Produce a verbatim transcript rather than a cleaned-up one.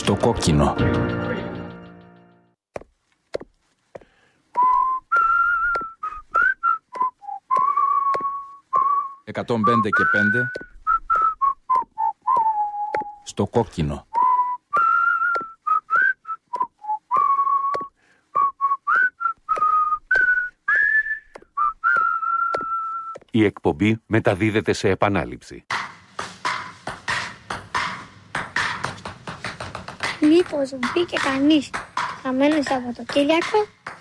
Στο κόκκινο. εκατόν πέντε και πέντε. Στο κόκκινο. Η εκπομπή μεταδίδεται σε επανάληψη. Μήπως μπήκε κανείς χαμένο Σαββατοκύριακο?